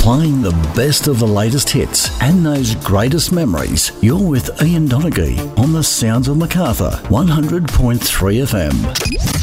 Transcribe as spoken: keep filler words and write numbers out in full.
Playing the best of the latest hits and those greatest memories. You're with Ian Donaghy on the Sounds of Macarthur, one hundred point three F M.